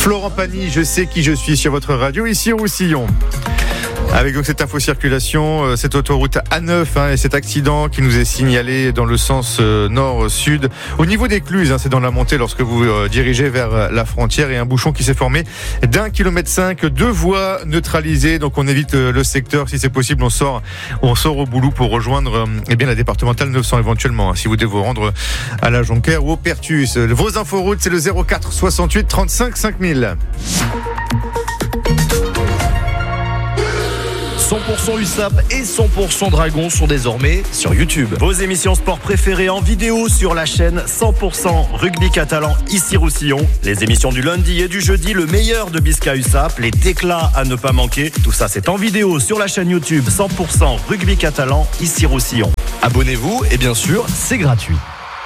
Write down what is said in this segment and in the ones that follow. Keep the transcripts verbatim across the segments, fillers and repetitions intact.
Florent Pagny, je sais qui je suis sur votre radio, ici Roussillon. Avec donc cette info circulation, euh, cette autoroute A neuf hein, et cet accident qui nous est signalé dans le sens euh, nord-sud. Au niveau d'Écluse, hein, c'est dans la montée lorsque vous euh, dirigez vers euh, la frontière et un bouchon qui s'est formé d'un kilomètre cinq, deux voies neutralisées. Donc on évite euh, le secteur, si c'est possible, on sort, on sort au boulot pour rejoindre euh, eh bien la départementale neuf cents éventuellement, hein, si vous devez vous rendre à la Jonquère ou au Pertus. Vos inforoutes, c'est le zéro quatre soixante-huit trente-cinq cinq mille. cent pour cent U S A P et cent pour cent Dragon sont désormais sur YouTube. Vos émissions sport préférées en vidéo sur la chaîne cent pour cent Rugby Catalan ici Roussillon. Les émissions du lundi et du jeudi, le meilleur de Bisca U S A P, les déclats à ne pas manquer. Tout ça c'est en vidéo sur la chaîne YouTube cent pour cent Rugby Catalan ici Roussillon. Abonnez-vous et bien sûr c'est gratuit.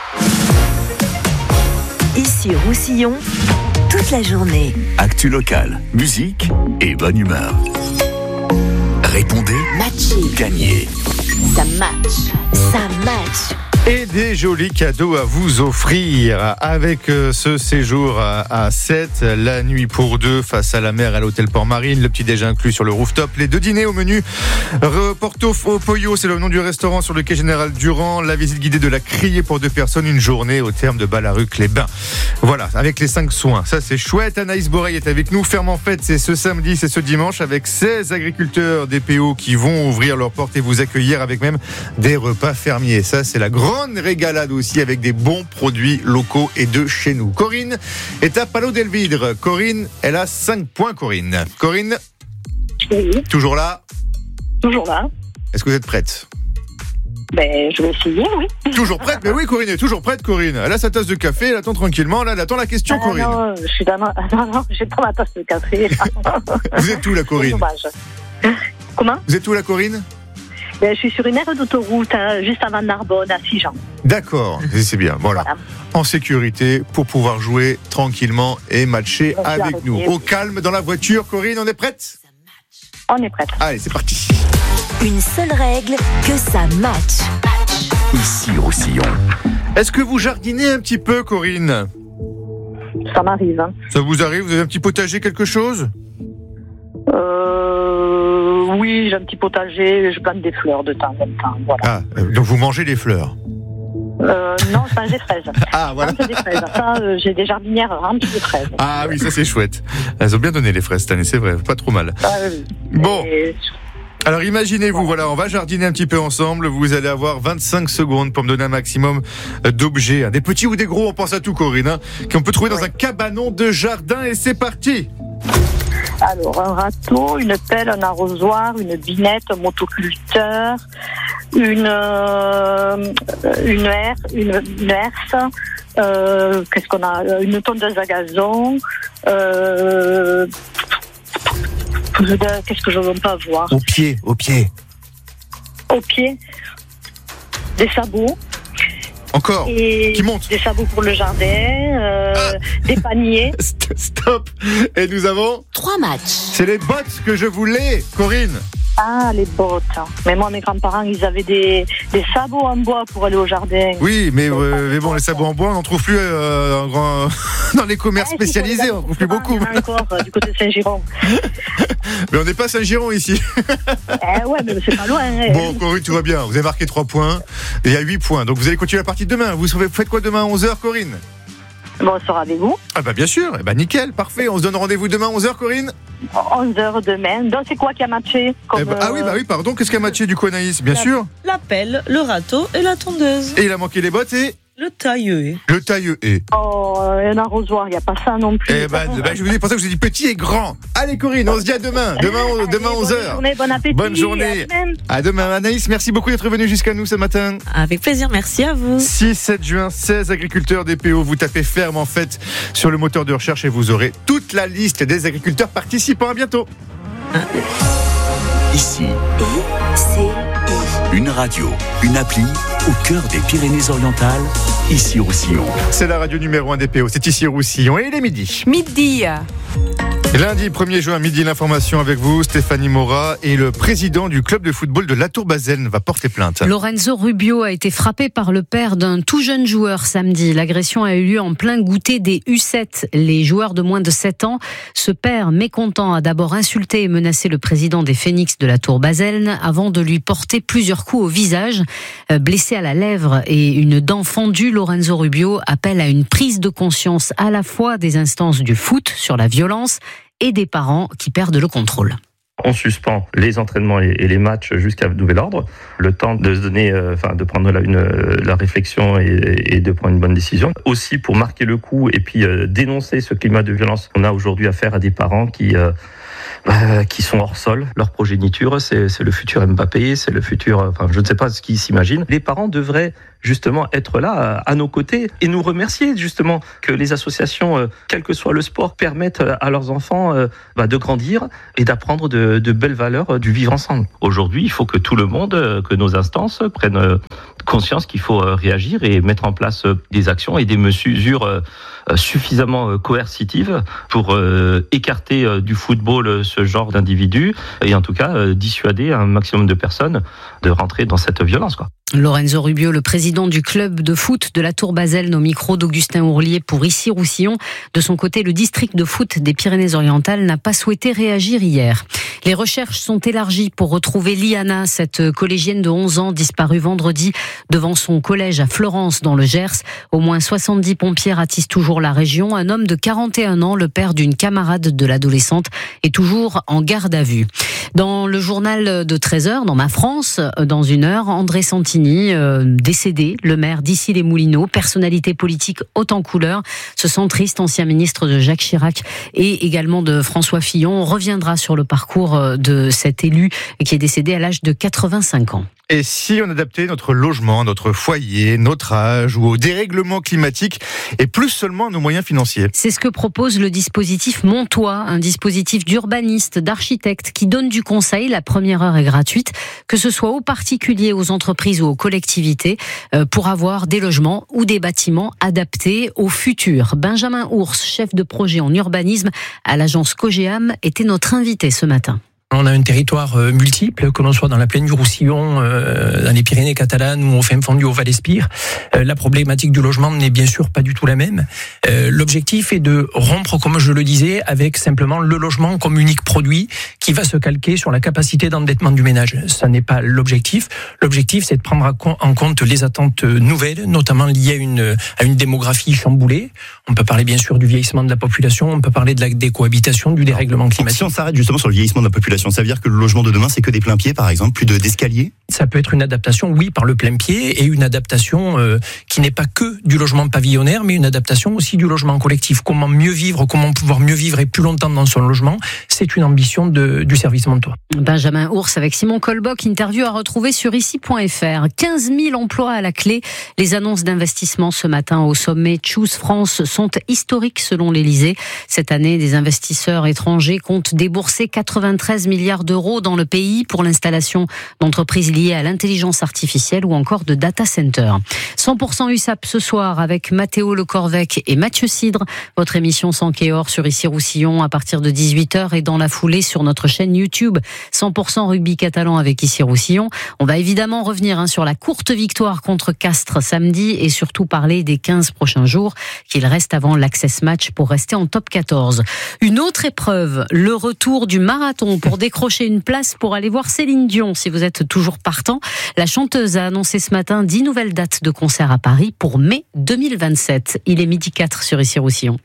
Ici Roussillon, toute la journée. Actu locale, musique et bonne humeur. Répondez, Matchy. gagnez. Ça match, ça match. Et des jolis cadeaux à vous offrir avec ce séjour à Sète, la nuit pour deux face à la mer à l'hôtel Port-Marine, le petit déj inclus sur le rooftop, les deux dîners au menu Porto au Pollo, c'est le nom du restaurant sur le quai Général Durand, la visite guidée de la Criée pour deux personnes, une journée au terme de Ballaruc-les-Bains. Voilà, avec les cinq soins, ça c'est chouette. Anaïs Boreil est avec nous. Ferme en fête, c'est ce samedi, c'est ce dimanche avec seize agriculteurs des P O qui vont ouvrir leurs portes et vous accueillir avec même des repas fermiers. Ça c'est la grande régalade aussi avec des bons produits locaux et de chez nous. Corinne est à Palau del Vidre. Corinne, elle a cinq points, Corinne. Corinne, oui. Toujours là ? Toujours là. Est-ce que vous êtes prête ? Ben, je vais essayer, oui. Toujours prête ? Mais oui, Corinne est toujours prête, Corinne. Elle a sa tasse de café, elle attend tranquillement. Là, elle attend la question, ah, Corinne. Non, je suis dans ma... non, non, j'ai pas ma tasse de café. Vous êtes où, la Corinne ? Dommage. Comment ? Vous êtes où, la Corinne ? Ben, je suis sur une aire d'autoroute, hein, juste avant Narbonne, à Sijan. D'accord, c'est bien. Voilà. voilà. En sécurité pour pouvoir jouer tranquillement et matcher avec arrêté, nous. Oui. Au calme dans la voiture, Corinne, on est prête ? On est prête. Allez, c'est parti. Une seule règle, que ça match. Ici Roussillon. Est-ce que vous jardinez un petit peu, Corinne ? Ça m'arrive. Hein. Ça vous arrive ? Vous avez un petit potager, quelque chose ? Euh, oui, j'ai un petit potager, je plante des fleurs de temps en temps. Voilà. Ah, donc vous mangez des fleurs ? Euh, non, je mange des fraises. Ah, voilà. Des fraises. Ça, euh, j'ai des jardinières remplies de fraises. Ah oui, ça c'est chouette. Elles ont bien donné les fraises cette année, c'est vrai, pas trop mal. Ah, oui. Bon. Et... Alors imaginez-vous, voilà, on va jardiner un petit peu ensemble. Vous allez avoir vingt-cinq secondes pour me donner un maximum d'objets, hein. Des petits ou des gros, on pense à tout, Corinne, hein, qu'on peut trouver dans un cabanon de jardin. Et c'est parti. Alors, un râteau, une pelle, un arrosoir, une binette, un motoculteur, une euh, une herse, une, une herse, euh, qu'est-ce qu'on a, une tondeuse à gazon, euh, qu'est-ce que je ne veux pas voir. Au pied, au pied. Au pied, des sabots. Encore et qui monte. Des sabots pour le jardin, euh, ah. Des paniers. Stop. Et nous avons trois matchs. C'est les bottes que je voulais, Corinne. Ah, les bottes. Mais moi, mes grands-parents, ils avaient des, des sabots en bois pour aller au jardin. Oui, mais, euh, mais bon, les sabots en bois, on n'en trouve plus euh, en grand... dans les commerces ah, spécialisés, on n'en trouve plus beaucoup. Encore, du côté de Saint-Giron. Mais on n'est pas à Saint-Giron ici. Eh ouais, mais c'est pas loin. Hein. Bon, Corinne, tout va bien. Vous avez marqué trois points. Et il y a huit points. Donc vous allez continuer la partie demain. Vous faites quoi demain à onze heures, Corinne ? Bon, on sera avec vous. Ah bah bien sûr. Eh bah nickel, parfait. On se donne rendez-vous demain à onze heures, Corinne ? onze heures demain. Donc c'est quoi qui a matché comme, eh bah, Ah oui, bah oui, pardon. Qu'est-ce qui a matché du coup, Anaïs ? Bien la, sûr. La pelle, le râteau et la tondeuse. Et il a manqué les bottes et le tailleux. Le tailleux et. Oh, un arrosoir, il n'y a pas ça non plus. Eh ben, bah, je vous dis, pour ça que je vous ai dit petit et grand. Allez, Corinne, on se dit à demain. Demain, Allez, demain onze heures. Bonne journée, bon appétit. Bonne journée. À, à demain. Anaïs, merci beaucoup d'être venue jusqu'à nous ce matin. Avec plaisir, merci à vous. six sept juin, seize agriculteurs des P O. Vous tapez ferme en fait sur le moteur de recherche et vous aurez toute la liste des agriculteurs participants. À bientôt. Ah. Ici. I C I. Une radio, une appli au cœur des Pyrénées-Orientales, ici Roussillon. C'est la radio numéro un des P O, c'est ici Roussillon et il est midi. Midi. Lundi premier juin, midi, l'information avec vous, Stéphanie Mora, et le président du club de football de La Tour-Baselne va porter plainte. Lorenzo Rubio a été frappé par le père d'un tout jeune joueur samedi. L'agression a eu lieu en plein goûter des U sept, les joueurs de moins de sept ans. Ce père, mécontent, a d'abord insulté et menacé le président des Phénix de La Tour-Baselne avant de lui porter plusieurs coups au visage. Blessé à la lèvre et une dent fendue, Lorenzo Rubio appelle à une prise de conscience à la fois des instances du foot sur la violence et des parents qui perdent le contrôle. On suspend les entraînements et les matchs jusqu'à nouvel ordre, le temps de se donner, euh, enfin de prendre la, une, la réflexion et, et de prendre une bonne décision. Aussi pour marquer le coup et puis euh, dénoncer ce climat de violence. On a aujourd'hui affaire à des parents qui euh, euh, qui sont hors sol. Leur progéniture, c'est, c'est le futur Mbappé, c'est le futur. Enfin, je ne sais pas ce qu'ils s'imaginent. Les parents devraient justement être là à nos côtés et nous remercier justement que les associations, quel que soit le sport, permettent à leurs enfants bah, de grandir et d'apprendre de, de belles valeurs du vivre ensemble. Aujourd'hui, il faut que tout le monde, que nos instances prennent conscience qu'il faut réagir et mettre en place des actions et des mesures suffisamment coercitives pour écarter du football ce genre d'individus et en tout cas dissuader un maximum de personnes de rentrer dans cette violence, quoi. Lorenzo Rubio, le président du club de foot de La Tour-Baselne, au micro d'Augustin Ourlier pour Issy-Roussillon. De son côté, le district de foot des Pyrénées-Orientales n'a pas souhaité réagir hier. Les recherches sont élargies pour retrouver Liana, cette collégienne de onze ans disparue vendredi devant son collège à Florence dans le Gers. Au moins soixante-dix pompiers ratissent toujours la région. Un homme de quarante et un ans, le père d'une camarade de l'adolescente, est toujours en garde à vue. Dans le journal de treize heures, dans Ma France, dans une heure, André Santini, euh, décédé, le maire d'Issy-les-Moulineaux, personnalité politique haute en couleur, ce centriste, ancien ministre de Jacques Chirac et également de François Fillon. On reviendra sur le parcours de cet élu qui est décédé à l'âge de quatre-vingt-cinq ans. Et si on adaptait notre logement, notre foyer, notre âge ou au dérèglement climatique et plus seulement à nos moyens financiers? C'est ce que propose le dispositif Montois, un dispositif d'urbanistes, d'architectes qui donne du conseil. La première heure est gratuite, que ce soit aux particuliers, aux entreprises ou aux collectivités, pour avoir des logements ou des bâtiments adaptés au futur. Benjamin Ours, chef de projet en urbanisme à l'agence Cogéam, était notre invité ce matin. On a un territoire euh, multiple, que l'on soit dans la plaine du Roussillon, euh, dans les Pyrénées catalanes ou au fin fond du Haut-Val-Espire. Euh, la problématique du logement n'est bien sûr pas du tout la même. Euh, l'objectif est de rompre, comme je le disais, avec simplement le logement comme unique produit qui va se calquer sur la capacité d'endettement du ménage. Ça n'est pas l'objectif. L'objectif, c'est de prendre en compte les attentes nouvelles, notamment liées à une, à une démographie chamboulée. On peut parler bien sûr du vieillissement de la population, on peut parler de la décohabitation, du dérèglement climatique. Si on s'arrête justement sur le vieillissement de la population, ça veut dire que le logement de demain, c'est que des plein pieds, par exemple, plus de, d'escaliers? Ça peut être une adaptation, oui, par le plein pied, et une adaptation euh, qui n'est pas que du logement pavillonnaire, mais une adaptation aussi du logement collectif. Comment mieux vivre, comment pouvoir mieux vivre et plus longtemps dans son logement, c'est une ambition de, du service Montois. Benjamin Ours avec Simon Colbock, interview à retrouver sur ici point f r. quinze mille emplois à la clé. Les annonces d'investissement ce matin au sommet Choose France sont historiques selon l'Élysée. Cette année, des investisseurs étrangers comptent débourser quatre-vingt-treize milliards d'euros dans le pays pour l'installation d'entreprises liées à l'intelligence artificielle ou encore de data centers. cent pour cent U S A P ce soir avec Mathéo Le Corvec et Mathieu Cidre. Votre émission sans Kéor sur Issy-Roussillon à partir de dix-huit heures et dans la foulée sur notre chaîne YouTube cent pour cent rugby catalan avec Issy-Roussillon. On va évidemment revenir hein, sur la courte victoire contre Castres samedi et surtout parler des quinze prochains jours qu'il reste avant l'Access Match pour rester en top quatorze. Une autre épreuve, le retour du marathon pour décrocher une place pour aller voir Céline Dion si vous êtes toujours partant. La chanteuse a annoncé ce matin dix nouvelles dates de concert à Paris pour mai deux mille vingt-sept. Il est midi quatre sur Issy-Roussillon.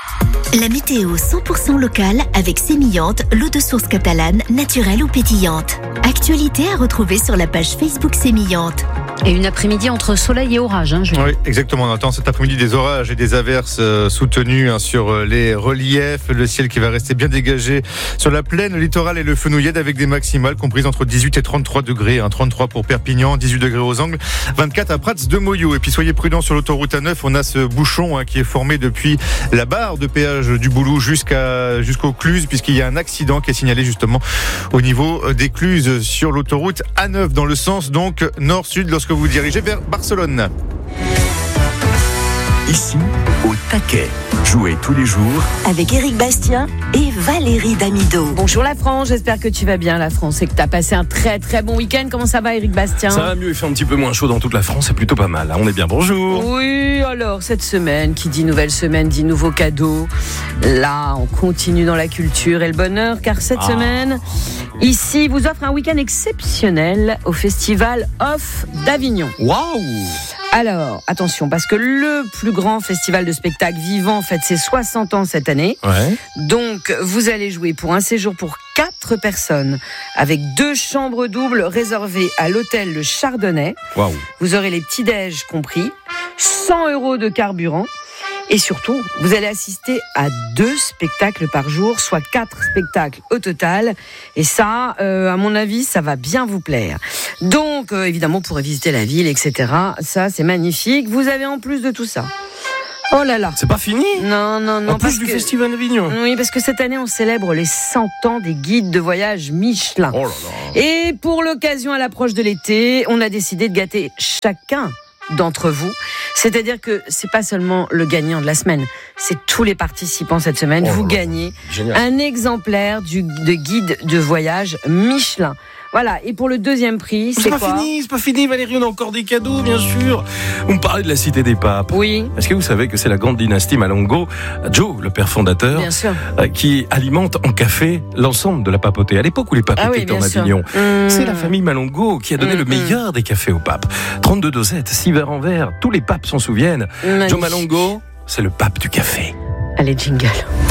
La météo cent pour cent locale avec Sémillante, l'eau de source catalane, naturelle ou pétillante. Actualité à retrouver sur la page Facebook Sémillante. Et une après-midi entre soleil et orage. Hein, oui, exactement. On attend cet après-midi des orages et des averses euh, soutenues hein, sur les reliefs. Le ciel qui va rester bien dégagé sur la plaine, le littoral et le Fenouillède avec des maximales comprises entre dix-huit et trente-trois degrés. Hein, trente-trois pour Perpignan, dix-huit degrés aux Angles, vingt-quatre à Prats de Moyau. Et puis soyez prudents sur l'autoroute A neuf. On a ce bouchon hein, qui est formé depuis la barre de péage du Boulou jusqu'à, jusqu'au Cluses puisqu'il y a un accident qui est signalé justement au niveau des Cluses sur l'autoroute A neuf dans le sens donc nord-sud lorsque vous vous dirigez vers Barcelone. Ici, au taquet. Jouez tous les jours Avec Éric Bastien et Valérie Damido. Bonjour la France, j'espère que tu vas bien la France et que tu as passé un très très bon week-end. Comment ça va Éric Bastien ? Ça va mieux, il fait un petit peu moins chaud dans toute la France, c'est plutôt pas mal. On est bien, bonjour. Oui, alors cette semaine, qui dit nouvelle semaine, dit nouveau cadeau. Là, on continue dans la culture et le bonheur, car cette ah. semaine, ici, vous offre un week-end exceptionnel au Festival Off d'Avignon. Waouh ! Alors, attention, parce que le plus grand festival de spectacle vivant fête ses soixante ans cette année. Ouais. Donc, vous allez jouer pour un séjour pour quatre personnes, avec deux chambres doubles réservées à l'hôtel Le Chardonnay. Waouh. Vous aurez les petits-déj compris, cent euros de carburant. Et surtout, vous allez assister à deux spectacles par jour, soit quatre spectacles au total. Et ça, euh, à mon avis, ça va bien vous plaire. Donc, euh, évidemment, vous pourrez visiter la ville, et cetera. Ça, c'est magnifique. Vous avez en plus de tout ça. Oh là là. C'est pas fini ? Non, non, non. En plus du que, Festival d'Avignon. Oui, parce que cette année, on célèbre les cent ans des guides de voyage Michelin. Oh là là. Et pour l'occasion, à l'approche de l'été, on a décidé de gâter chacun d'entre vous. C'est-à-dire que c'est pas seulement le gagnant de la semaine, c'est tous les participants cette semaine. Oh vous là gagnez génial. Un exemplaire du, de guide de voyage Michelin. Voilà, et pour le deuxième prix, c'est, c'est quoi ? pas fini, c'est pas fini Valérie, on a encore des cadeaux bien sûr. On me parlait de la Cité des Papes. Oui. Est-ce que vous savez que c'est la grande dynastie Malongo, Joe, le père fondateur, bien sûr. qui alimente en café l'ensemble de la papauté. À l'époque où les papes ah étaient oui, en Avignon, mmh. c'est la famille Malongo qui a donné mmh. le meilleur des cafés aux papes. trente-deux dosettes, six verres en verre, tous les papes s'en souviennent. Mmh. Joe Malongo, c'est le pape du café. Allez, jingle.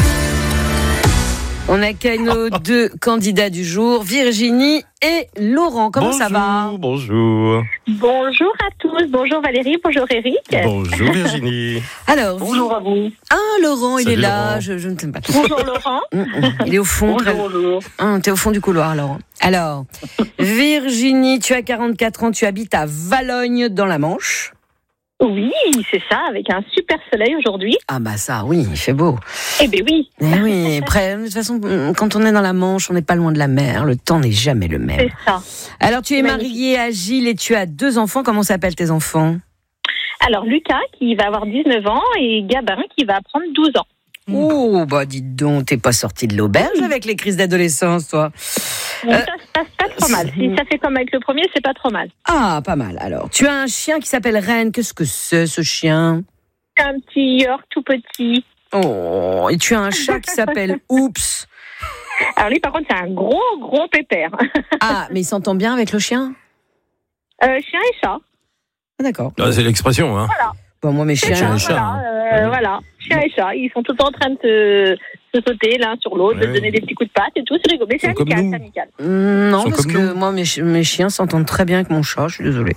On accueille nos deux candidats du jour, Virginie et Laurent. Comment bonjour, ça va ? Bonjour. Bonjour à tous. Bonjour Valérie, bonjour Eric. Bonjour Virginie. Alors, bonjour à vous. Ah, Laurent, Salut il est Laurent. là. Je, je ne t'aime pas. Bonjour Laurent. Il est au fond. Bonjour, bonjour. Ah, t'es au fond du couloir, Laurent. Alors, Virginie, tu as quarante-quatre ans, tu habites à Valognes dans la Manche. Oui, c'est ça, avec un super soleil aujourd'hui. Ah bah ça, oui, il fait beau. Eh ben oui. Eh oui, après, de toute façon, quand on est dans la Manche, on n'est pas loin de la mer, le temps n'est jamais le même. C'est ça. Alors, tu es mariée à Gilles et tu as deux enfants, comment s'appellent tes enfants ? Alors, Lucas, qui va avoir dix-neuf ans, et Gabin, qui va prendre douze ans. Oh, bah dites donc, t'es pas sortie de l'auberge avec les crises d'adolescence, toi. Euh, ça se passe pas trop mal. Si ça fait comme avec le premier, c'est pas trop mal. Ah, pas mal. Alors, tu as un chien qui s'appelle Reine. Qu'est-ce que c'est, ce chien ? Un petit York tout petit. Oh, et tu as un chat qui s'appelle Oups. Alors lui, par contre, c'est un gros, gros pépère. Ah, mais il s'entend bien avec le chien ? euh, Chien et chat. Ah, d'accord. Ah, c'est l'expression, hein. Voilà. Bon, moi, mes chiens... Chien et chat. Voilà, euh, voilà. Chien et chat. Ils sont tout le temps en train de se, se sauter l'un sur l'autre, ouais. de se donner des petits coups de patte et tout. C'est rigolo. Mais c'est amical, c'est amical. Mmh, non, parce que nous. moi, mes, mes chiens s'entendent très bien avec mon chat. Je suis désolée.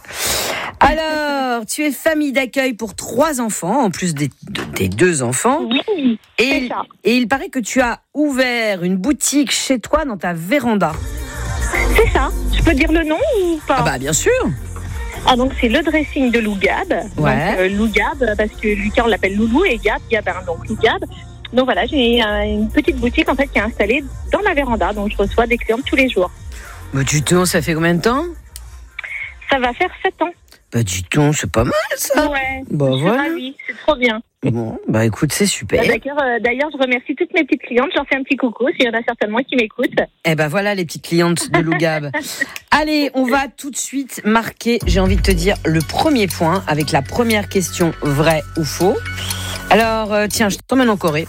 Alors, tu es famille d'accueil pour trois enfants, en plus des, de, des deux enfants. Oui, et, c'est ça. Et il paraît que tu as ouvert une boutique chez toi dans ta véranda. C'est ça. Je peux dire le nom ou pas ? Ah bah, bien sûr. Ah, donc c'est le dressing de Lou Gab. Ouais. Donc, euh, Lou Gab, parce que Lucas on l'appelle Loulou et Gab, Gabin, donc Lou Gab. Donc voilà, j'ai euh, une petite boutique en fait qui est installée dans ma véranda, donc je reçois des clients tous les jours. Bah du tout, ça fait combien de temps ? Ça va faire sept ans. Bah du tout, c'est pas mal ça. Ouais, bah, je suis voilà. ravie, c'est trop bien. Bon, bah écoute, c'est super. D'ailleurs, euh, d'ailleurs, je remercie toutes mes petites clientes, je leur fais un petit coucou, s'il y en a certainement qui m'écoutent. Eh ben voilà les petites clientes de Lou Gab. Allez, on va tout de suite marquer, j'ai envie de te dire, le premier point avec la première question, vrai ou faux. Alors, euh, tiens, je t'emmène en Corée.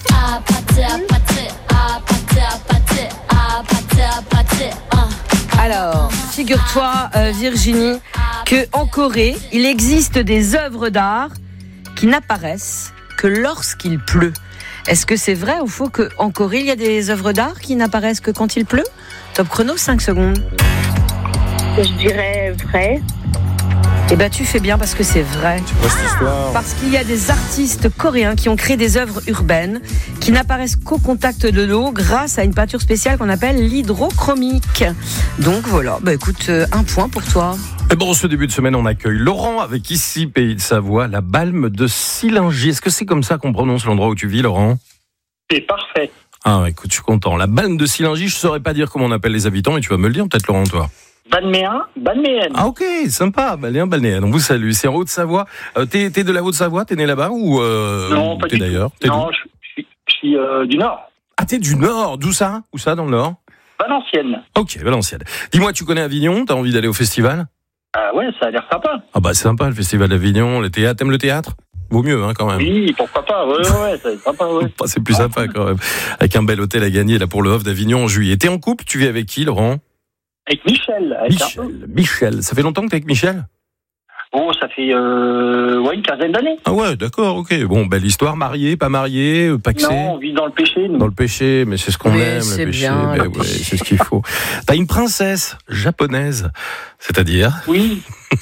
Alors, figure-toi, euh, Virginie, que en Corée, il existe des œuvres d'art qui n'apparaissent que lorsqu'il pleut. Est-ce que c'est vrai ou faux qu'en Corée, il y a des œuvres d'art qui n'apparaissent que quand il pleut ? Top chrono, cinq secondes. Je dirais vrai. Eh ben, tu fais bien parce que c'est vrai. C'est quoi cette histoire ? Parce qu'il y a des artistes coréens qui ont créé des œuvres urbaines qui n'apparaissent qu'au contact de l'eau grâce à une peinture spéciale qu'on appelle l'hydrochromique. Donc voilà, bah écoute, euh, un point pour toi. Et bon, ce début de semaine, on accueille Laurent avec ici, Pays de Savoie, la Balme de Sillingy. Est-ce que c'est comme ça qu'on prononce l'endroit où tu vis, Laurent ? C'est parfait. Ah, écoute, je suis content. La Balme de Sillingy, je ne saurais pas dire comment on appelle les habitants, mais tu vas me le dire peut-être, Laurent, toi. Balnéen, balnéenne. Ah ok, sympa, balnéen, balnéenne. On vous salue. C'est en Haute-Savoie. Euh, t'es, t'es de la Haute-Savoie, t'es né là-bas ou euh, Non, ou pas t'es du d'ailleurs tout. T'es Non, je suis, je suis euh, du Nord. Ah, t'es du Nord. D'où ça? Où ça, dans le Nord? Valenciennes. Ok, Valenciennes. Dis-moi, tu connais Avignon? T'as envie d'aller au festival? Ah ouais, ça a l'air sympa. Ah bah c'est sympa le festival d'Avignon. Le théâtre, t'aimes le théâtre? Vaut mieux, hein, quand même. Oui, pourquoi pas. Ouais, ouais, ouais, c'est sympa, ouais. C'est plus sympa, quand même. Avec un bel hôtel à gagner, là, pour le Off d'Avignon en juillet. T'es en couple? Tu vis avec qui, Laurent? Avec Michel. Avec Michel. Un... Michel. Ça fait longtemps que t'es avec Michel? Oh, ça fait euh, ouais, une quinzaine d'années. Ah ouais, d'accord, ok. Bon, belle histoire. Marié, pas marié, paxé? Non, on vit dans le péché, nous. Dans le péché, mais c'est ce qu'on mais aime, c'est le péché. bien, Ben le ouais, péché. c'est ce qu'il faut. T'as une princesse japonaise, c'est-à-dire? Oui.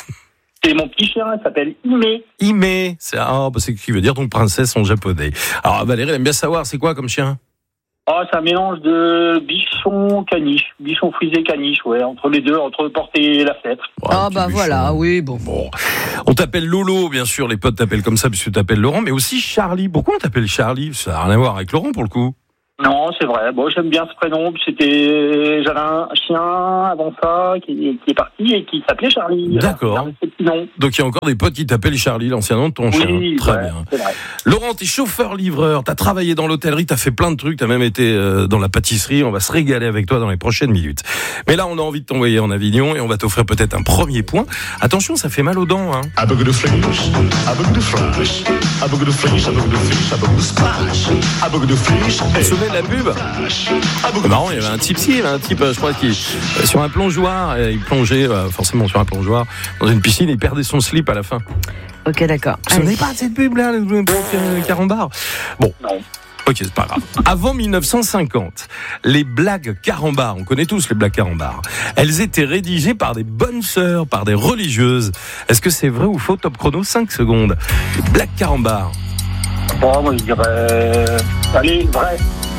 C'est mon petit chien, il s'appelle Ime. Ime. C'est, ah, bah, c'est ce qui veut dire donc princesse en japonais. Alors, Valérie, elle aime bien savoir, c'est quoi comme chien? Oh, c'est un mélange de bichon caniche, bichon frisé caniche, ouais, entre les deux, entre le porc et la fête. Oh, Ah bah bichon. Voilà, oui, bon. Bon. On t'appelle Lolo, bien sûr, les potes t'appellent comme ça puisque tu t'appelles Laurent, mais aussi Charlie. Pourquoi on t'appelle Charlie? Ça n'a rien à voir avec Laurent pour le coup. Non, c'est vrai. Bon, j'aime bien ce prénom. C'était, j'avais un chien avant ça qui, qui est parti et qui s'appelait Charlie. D'accord. Donc il y a encore des potes qui t'appellent Charlie, l'ancien nom de ton oui, chien. Très ouais, bien. C'est vrai. Laurent, t'es chauffeur-livreur, t'as travaillé dans l'hôtellerie, t'as fait plein de trucs, t'as même été euh, dans la pâtisserie. On va se régaler avec toi dans les prochaines minutes. Mais là, on a envie de t'envoyer en Avignon et on va t'offrir peut-être un premier point. Attention, ça fait mal aux dents, hein. A bug de flash, a bug de flash, a bug de flash, a bug de flash, a bug de splash, a bug de flash. Vous vous souvenez de la pub? C'est marrant, il y avait un type, si, il y avait un type, je crois, qui, euh, sur un plongeoir, il plongeait, euh, forcément sur un plongeoir, dans une piscine, il perdait son slip à la fin. Ok, d'accord. Vous ne vous souvenez pas de cette pub-là, le carambar? Bon. Non. Ok, c'est pas grave. Avant mille neuf cent cinquante, les blagues carambars, on connaît tous les blagues carambars, elles étaient rédigées par des bonnes sœurs, par des religieuses. Est-ce que c'est vrai ou faux? Top chrono, cinq secondes. Les blagues carambars. Bon, moi, je dirais, allez, vrai.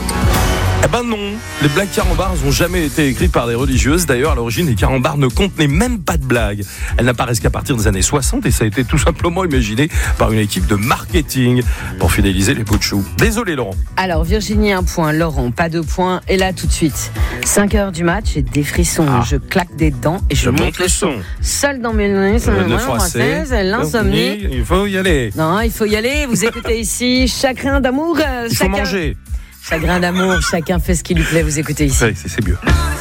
Eh ben non, les blagues carambars n'ont jamais été écrites par des religieuses. D'ailleurs, à l'origine, les carambars ne contenaient même pas de blagues. Elles n'apparaissent qu'à partir des années soixante et ça a été tout simplement imaginé par une équipe de marketing pour fidéliser les pots de chou. Désolé, Laurent. Alors, Virginie, un point. Laurent, pas de point. Et là, tout de suite, cinq heures du match et des frissons. Ah. Je claque des dents et je, je monte le son. Seul dans mes lunettes, le français, l'insomnie. Il faut y aller. Non, il faut y aller. Vous écoutez ici Chagrin d'amour. Il faut chacun... manger. Chagrin d'amour, chacun fait ce qui lui plaît, vous écoutez ici. Oui, c'est, c'est mieux.